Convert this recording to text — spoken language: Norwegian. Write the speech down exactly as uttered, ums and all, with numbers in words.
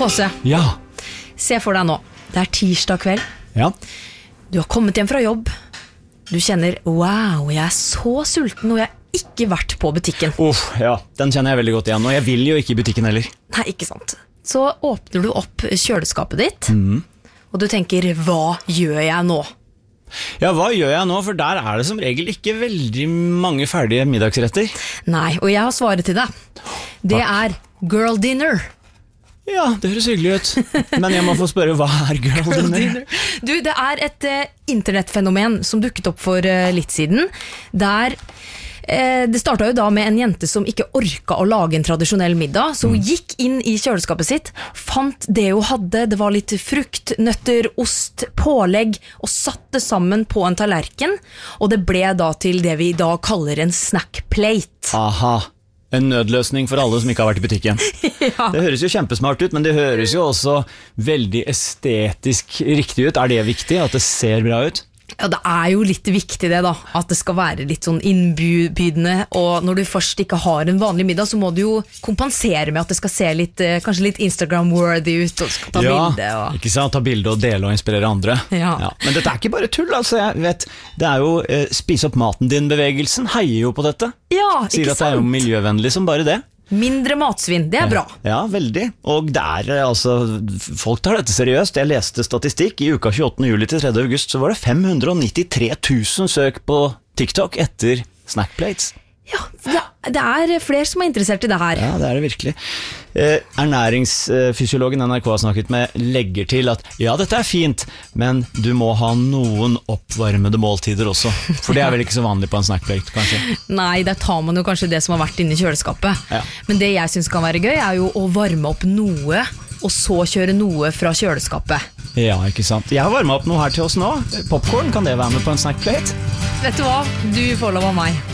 H C, Ja. se for deg nå. Det er tirsdag kveld. Ja. Du har kommet hjem fra jobb. Du kjenner, wow, jeg er så sulten, og jeg har ikke vært på butikken. Uff, ja, den kjenner jeg veldig godt igjen, og jeg vil jo ikke i butikken heller. Nei, ikke sant. Så åpner du opp kjøleskapet ditt, Mhm. og du tenker, hva gjør jeg nå? Ja, hva gjør jeg nå? For der er det som regel ikke veldig mange ferdige middagsretter. Nei, og jeg har svaret til deg. Det er girl dinner. Ja, det høres hyggelig ut. Men jeg må få spørre, hva er girl, Girl dinner? dinner. Du, det er et uh, internettfenomen som dukket opp for uh, litt siden, der uh, det startet jo da med en jente som ikke orket å lage en tradisjonell middag, så hun Mm. gikk inn i kjøleskapet sitt, fant det hun hadde, det var litt frukt, nøtter, ost, pålegg, og satte sammen på en tallerken, og det ble da til det vi i dag kaller en snack plate. Aha, en nødløsning for alle som ikke har vært i butikken. Ja. Det høres jo kjempesmart ut, men det høres jo også veldig estetisk riktig ut. Er det viktig, at det ser bra ut? Ja, det er jo litt viktig det da, at det skal være litt sånn innbydende, og når du først ikke har en vanlig middag, så må du jo kompensere med at det skal se litt, eh, kanskje litt Instagram-worthy ut, og skal ta Ja, bilde. Og... ikke sant? Ta bilde og dele og inspirere andre. Ja. Men dette er ikke bare tull, altså. Jeg vet, det er jo eh, spis opp maten din-bevegelsen heier jo på dette. Ja, Sier ikke at det er jo sant? miljøvennlig som bare det. Mindre matsvinn, det er bra. Ja, veldig. Og det er, eh, altså, folk tar dette seriøst. Jeg leste statistikk. I uka tjueåttende juli til tredje august så var det fem hundre nittitre tusen søk på TikTok etter snackplates. Ja, det, det er flere som er interessert i det her. Ja, det er det virkelig. Eh, ernæringsfysiologen N R K har snakket med legger til at ja, dette er fint, men du må ha noen oppvarmede måltider også. For det er vel ikke så vanlig på en snackplate, kanskje? Nei, der tar man jo kanskje det som har vært inne i kjøleskapet. Ja. Men det jeg synes kan være gøy er jo å varme opp noe, og så kjøre noe fra kjøleskapet. Ja, ikke sant. Jeg har varmet opp noe her til oss nå. Popcorn, kan det være med på en snackplate? Vet du hva? Du får lov av meg.